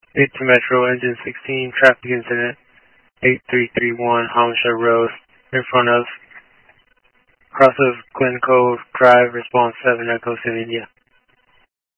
8 to Metro, engine 16, traffic incident, 8331 Homestead Road, in front of, cross of Glen Cove Drive, response 7 Echo, India.